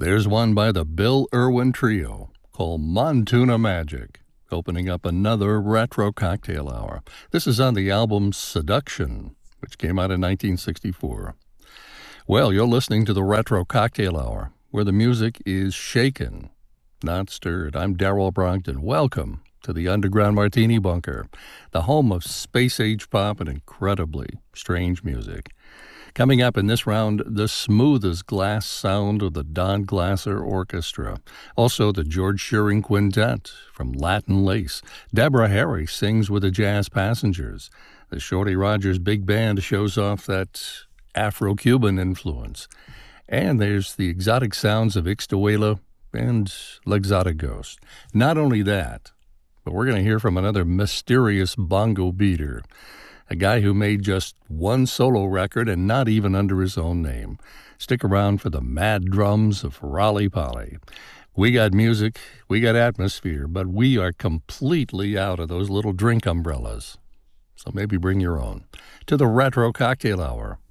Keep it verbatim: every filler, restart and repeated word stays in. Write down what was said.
There's one by the Bill Irwin Trio called Montuna Magic, opening up another retro cocktail hour. This is on the album Seduction, which came out in nineteen sixty-four. Well, you're listening to the Retro Cocktail Hour, where the music is shaken, not stirred. I'm Darrell Brockton. Welcome to the Underground Martini Bunker, the home of space-age pop and incredibly strange music. Coming up in this round, the smooth as glass sound of the Don Glasser Orchestra. Also, the George Shearing Quintet from Latin Lace. Deborah Harry sings with the Jazz Passengers. The Shorty Rogers Big Band shows off that Afro-Cuban influence. And there's the exotic sounds of Ixtahuela and L'Exotic Ghost. Not only that, but we're going to hear from another mysterious bongo beater. A guy who made just one solo record and not even under his own name. Stick around for the mad drums of Raleigh Polly. We got music, we got atmosphere, but we are completely out of those little drink umbrellas. So maybe bring your own. To the Retro Cocktail Hour